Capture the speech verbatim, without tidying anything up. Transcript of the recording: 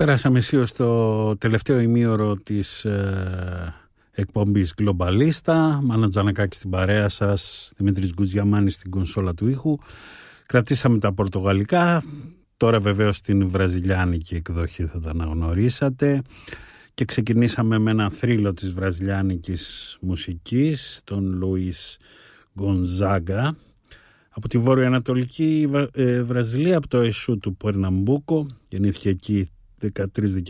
Πέρασαμε αισίως στο τελευταίο ημίωρο της ε, εκπομπής Γκλομπαλίστα. Μάνο Τζανακάκη στην παρέα σας, Δημήτρης Γκουτζιαμάνης στην κονσόλα του ήχου. Κρατήσαμε τα πορτογαλικά, τώρα βεβαίως την βραζιλιάνικη εκδοχή θα τα αναγνωρίσατε. Και ξεκινήσαμε με ένα θρύλο της βραζιλιάνικης μουσικής, τον Λουίς Γκονζάγκα. Από τη βορειοανατολική ε, Βραζιλία, από το Εσού του Περναμπούκο, γεννήθηκε εκεί δεκατρείς